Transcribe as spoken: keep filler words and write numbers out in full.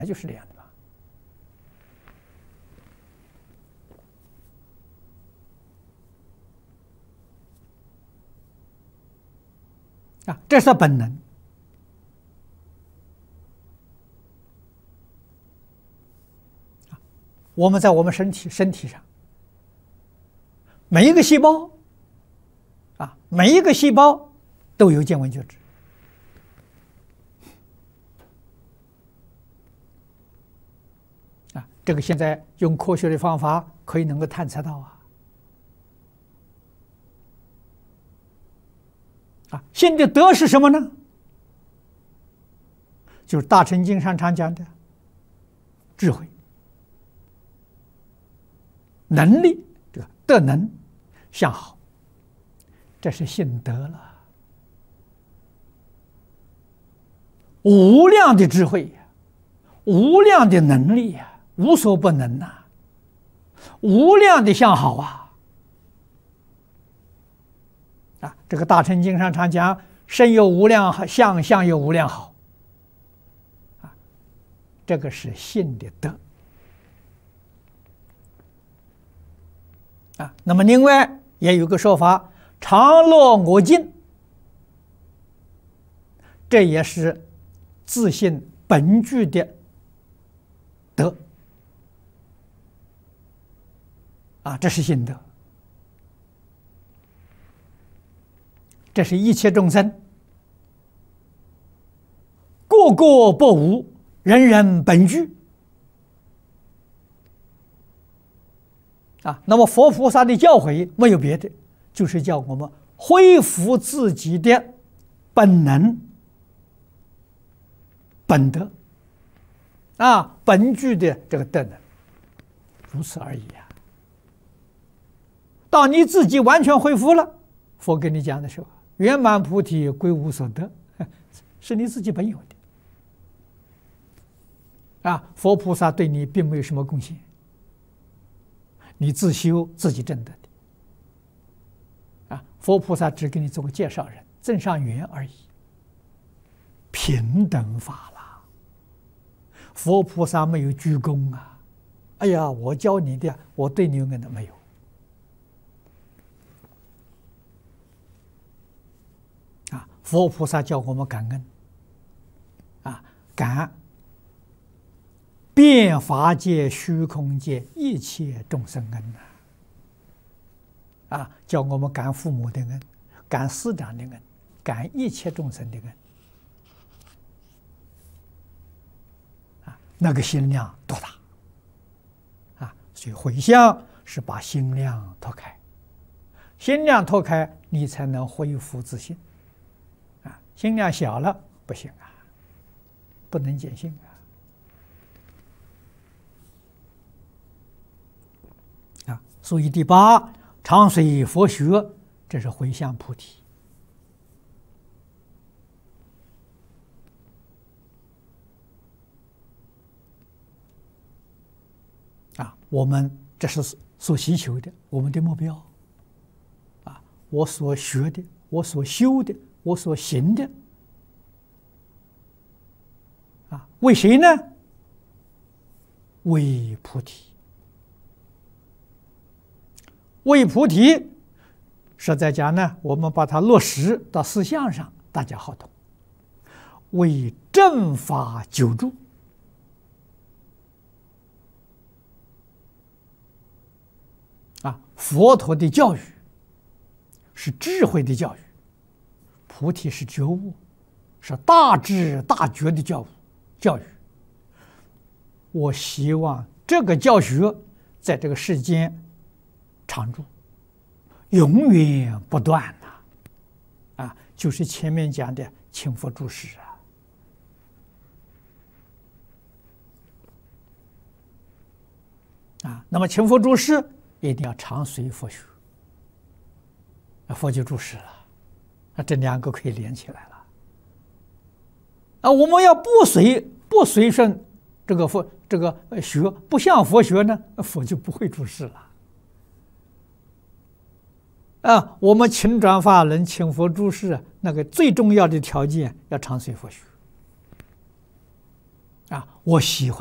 那就是这样的嘛。啊，这是本能。我们在我们身体身体上，每一个细胞，啊，每一个细胞都有见闻觉知。啊，这个现在用科学的方法可以能够探测到啊。啊，心的德是什么呢？就是大乘经上常讲的智慧、能力，这个德能相好，这是心德了。无量的智慧呀，无量的能力呀，无所不能呐、啊，无量的相好啊！啊，这个大乘经上常讲，身有无量相，相有无量好。啊，这个是心的德。啊，那么另外也有个说法，常乐我净，这也是自信本具的德。啊，这是心德。这是一切众生，个个不无，人人本具。啊，那么佛菩萨的教诲没有别的，就是叫我们恢复自己的本能、本德，啊，本具的这个德能，如此而已啊。当你自己完全恢复了，佛跟你讲的时候，圆满菩提归无所得，是你自己本有的。啊，佛菩萨对你并没有什么贡献，你自修自己证得的。啊，佛菩萨只给你做个介绍人，增上缘而已，平等法了。佛菩萨没有鞠躬啊，哎呀，我教你的，我对你有恩的没有。啊，佛菩萨叫我们感恩，啊，感遍法界、虚空界一切众生恩呐！啊，叫我们感父母的恩，感师长的恩，感一切众生的恩。啊，那个心量多大！啊，所以回向是把心量拓开，心量拓开，你才能恢复自信。啊，心量小了不行啊，不能见性啊。所以第八，常随佛学，这是回向菩提。啊，我们这是所希求的，我们的目标。啊，我所学的，我所修的，我所行的，啊，为谁呢？为菩提。为菩提，实在讲呢，我们把它落实到思想上，大家好懂。为正法久住，啊，佛陀的教育是智慧的教育，菩提是觉悟，是大智大觉的教育。教育，我希望这个教学在这个世间常住，永远不断呐！啊，就是前面讲的请佛注释啊。啊，那么请佛注释一定要常随佛学，佛就注释了，啊，这两个可以连起来了。啊，我们要不随不随顺这个佛这个学，不像佛学呢，佛就不会注释了。啊，我们请转法轮、请佛注释，那个最重要的条件要常随佛学。 啊，我喜欢。